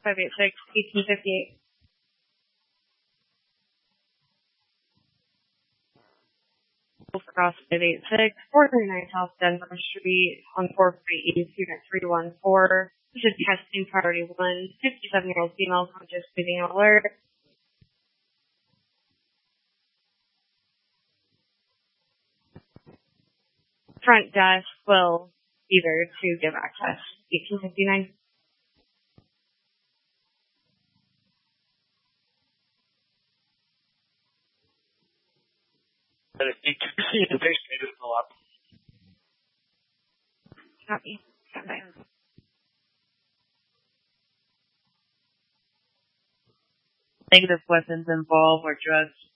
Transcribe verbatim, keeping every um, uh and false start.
five eight six, eighteen fifty-eight. Cross five eight six, four thirty-nine South Denver Street on four forty-eight, unit three one four. This is testing priority one, fifty-seven-year-old female conscious breathing alert. Front desk will be there to give access. eighteen fifty-nine. Copy. Bye. Negative weapons involved or drugs